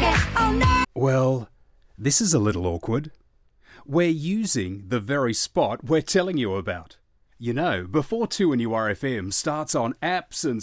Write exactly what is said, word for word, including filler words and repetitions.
Well, this is a little awkward. We're using the very spot we're telling you about. You know, before two and U R F M starts on apps and